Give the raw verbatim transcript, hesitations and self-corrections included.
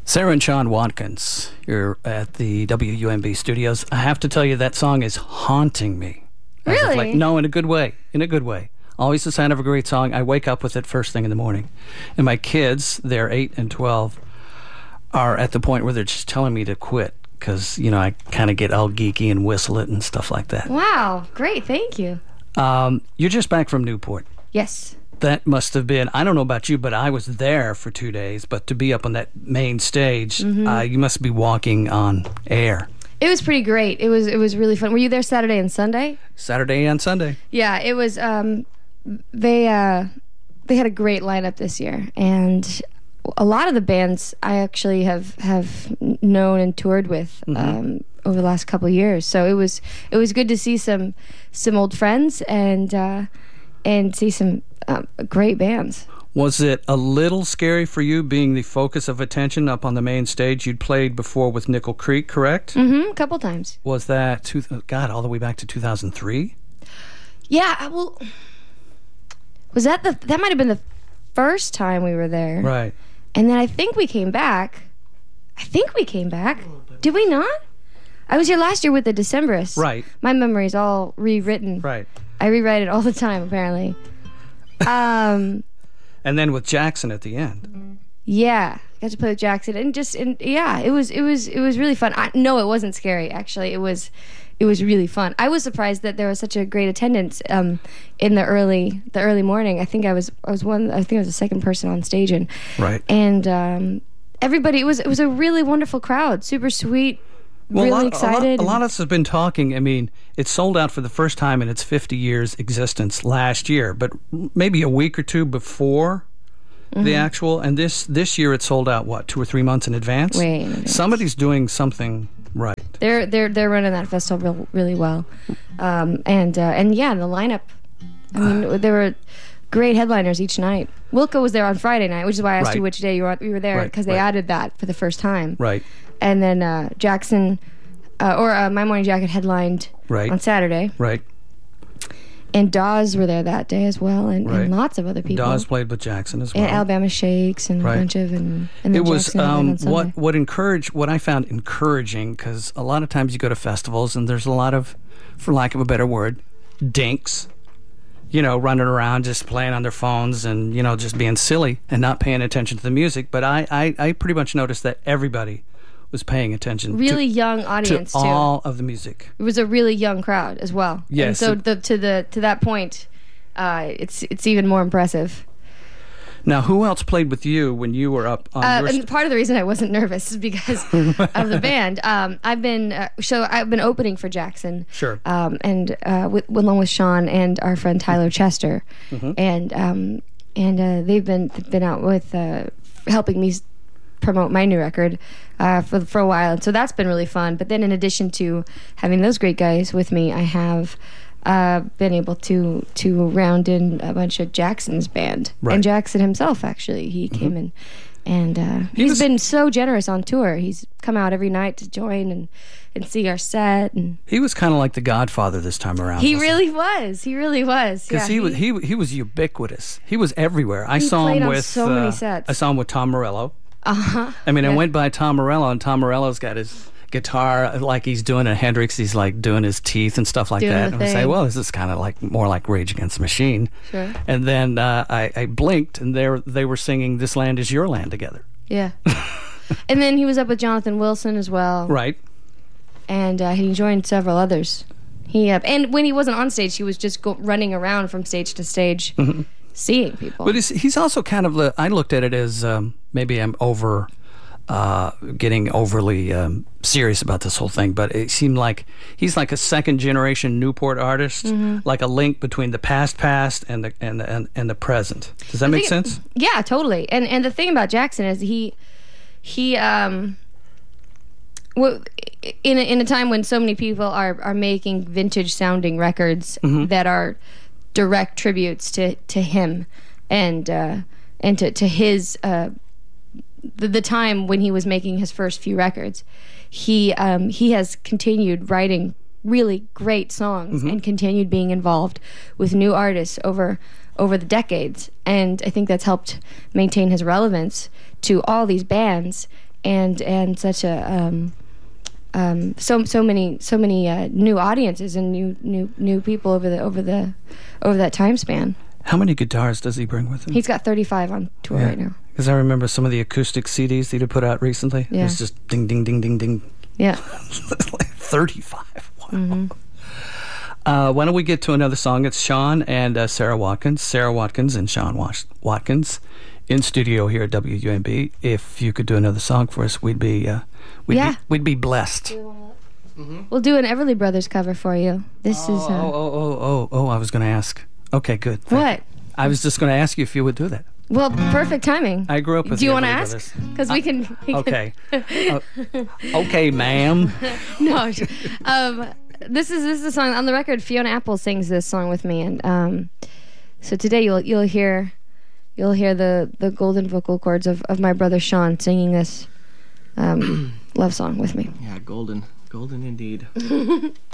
Sarah and Sean Watkins, you're at the W U M B studios. I have to tell you, that song is haunting me. As Really? of like, no, in a good way. In a good way. Always the sign of a great song. I wake up with it first thing in the morning. And my kids, they're eight and twelve, are at the point where they're just telling me to quit because, you know, I kind of get all geeky and whistle it and stuff like that. Wow, great, thank you. Um, you're just back from Newport. Yes. That must have been, I don't know about you, but I was there for two days. But to be up on that main stage, mm-hmm. uh, you must be walking on air. It was pretty great. It was it was really fun. Were you there Saturday and Sunday? Saturday and Sunday. Yeah, it was. Um, they uh, they had a great lineup this year, and a lot of the bands I actually have have known and toured with mm-hmm. um, over the last couple of years. So it was it was good to see some some old friends and uh, and see some um, great bands. Was it a little scary for you being the focus of attention up on the main stage? You'd played before with Nickel Creek, correct? Mm-hmm, a couple times. Was that, two, God, all the way back to two thousand three? Yeah, well, was that the, that might have been the first time we were there. Right. And then I think we came back. I think we came back. Did we not? I was here last year with the Decemberists. Right. My memory's all rewritten. Right. I rewrite it all the time, apparently. Um... And then with Jackson at the end. Yeah, got to play with Jackson, and just and yeah, it was it was it was really fun. I, no, it wasn't scary. Actually, it was it was really fun. I was surprised that there was such a great attendance um, in the early the early morning. I think I was I was one. I think I was the second person on stage, and right. And um, everybody, it was it was a really wonderful crowd. Super sweet. Well, really a lot, excited. A lot, a lot of us have been talking. I mean, it sold out for the first time in its fifty years existence last year, but maybe a week or two before mm-hmm. the actual. And this this year it sold out, what, two or three months in advance? Way in advance. Somebody's doing something right. They're they're they're running that festival real, really well, um, and uh, and yeah, the lineup. I mean, there were great headliners each night. Wilco was there on Friday night, which is why I asked right. you which day you were you were there, because right. they right. added that for the first time. Right. And then uh, Jackson, uh, or uh, My Morning Jacket headlined right. on Saturday. Right. And Dawes were there that day as well, and, right. and lots of other people. Dawes played with Jackson as well. And Alabama Shakes and right. a bunch of, and, and then it was Jackson um, on Sunday. what what encouraged what I found encouraging, because a lot of times you go to festivals and there's a lot of, for lack of a better word, dinks, you know, running around just playing on their phones and, you know, just being silly and not paying attention to the music. But I, I, I pretty much noticed that everybody was paying attention. Really to, young audience to too. all of the music. It was a really young crowd as well. Yes. And so the, to the to that point, uh, it's it's even more impressive. Now, who else played with you when you were up on uh, your... And st- part of the reason I wasn't nervous is because of the band. Um, I've been uh, so I've been opening for Jackson. Sure. Um, and uh, with, along with Sean and our friend Tyler Chester, mm-hmm. and um, and uh, they've been been out with uh, helping me promote my new record uh, for for a while, and so that's been really fun. But then, in addition to having those great guys with me, I have uh, been able to to round in a bunch of Jackson's band, right. and Jackson himself. Actually, he mm-hmm. came in, and uh, he he's was, been so generous on tour. He's come out every night to join and and see our set, and he was kind of like the Godfather this time around. He really he? was. He really was. Because yeah, he, he was he he was ubiquitous. He was everywhere. I he saw played him on with so uh, many sets. I saw him with Tom Morello. Uh-huh. I mean, yeah. I went by Tom Morello, and Tom Morello's got his guitar like he's doing a Hendrix. He's like doing his teeth and stuff like doing that. And I say, well, this is kind of like more like Rage Against the Machine. Sure. And then uh, I, I blinked, and they were, they were singing "This Land Is Your Land" together. Yeah. And then he was up with Jonathan Wilson as well. Right. And uh, he joined several others. He uh, and when he wasn't on stage, he was just go- running around from stage to stage. Mm-hmm. Seeing people. But he's, he's also kind of, uh, I looked at it as um, maybe I'm over, uh, getting overly um, serious about this whole thing, but it seemed like he's like a second generation Newport artist, mm-hmm. like a link between the past past and the and the, and, and the present. Does that I make think, sense? Yeah, totally. And and the thing about Jackson is he, he, um, well, in a, in a time when so many people are, are making vintage sounding records mm-hmm. that are direct tributes to, to him and uh, and to, to his uh, the, the time when he was making his first few records. He um, he has continued writing really great songs mm-hmm. and continued being involved with new artists over over the decades, and I think that's helped maintain his relevance to all these bands and and such a um, um, so so many so many uh, new audiences and new new new people over the over the over that time span. How many guitars does he bring with him? He's got thirty-five on tour Yeah. right now. Because I remember some of the acoustic C Ds that he put out recently. Yeah. It's just ding, ding, ding, ding, ding. Yeah. Like thirty-five. Wow. Mm-hmm. Uh, why don't we get to another song? It's Sean and uh, Sarah Watkins. Sarah Watkins and Sean Wash- Watkins in studio here at W U M B. If you could do another song for us, we'd be uh, we'd Yeah. be we'd be blessed. We'll do an Everly Brothers cover for you. This Oh, is uh, oh, oh, oh, oh! I was going to ask. Okay, good. Thank what? you. I was just going to ask you if you would do that. Well, perfect timing. I grew up with Do you the want to Everly ask? Brothers. Because we can. We Okay. Uh, okay, ma'am. Can, no. Um, this is this is a song on the record. Fiona Apple sings this song with me, and um, so today you'll you'll hear you'll hear the, the golden vocal cords of, of my brother Sean singing this um, love song with me. Yeah, golden. Golden indeed.